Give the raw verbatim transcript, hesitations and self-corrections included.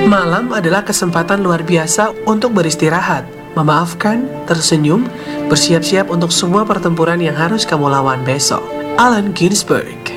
Malam adalah kesempatan luar biasa untuk beristirahat, memaafkan, tersenyum, bersiap-siap untuk semua pertempuran yang harus kamu lawan besok. Allen Ginsberg.